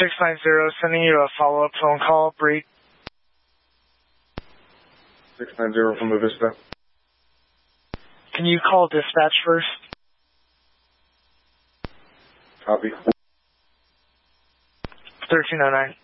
690, sending you a follow-up phone call. Breed. 690 from the Vista. Can you call dispatch first? Copy. 1309.